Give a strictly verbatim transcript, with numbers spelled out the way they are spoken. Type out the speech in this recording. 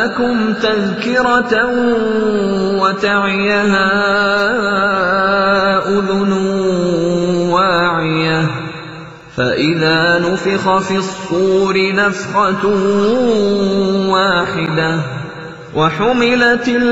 جاءكم تذكرة وتعيها أذن واعية فإذا نفخ في الصور نفخة واحدة وحملت